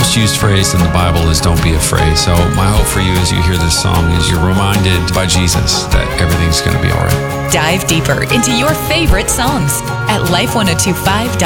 most used phrase in the Bible is don't be afraid. So my hope for you as you hear this song is you're reminded by Jesus that everything's going to be all right. Dive deeper into your favorite songs at life1025.com.